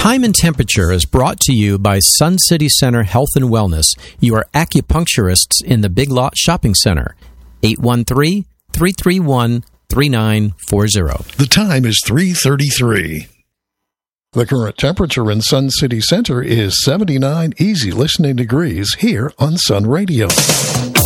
Time and Temperature is brought to you by Sun City Center Health and Wellness, your acupuncturists in the Big Lot Shopping Center. 813-331-3940. The time is 3:33. The current temperature in Sun City Center is 79 easy listening degrees here on Sun Radio.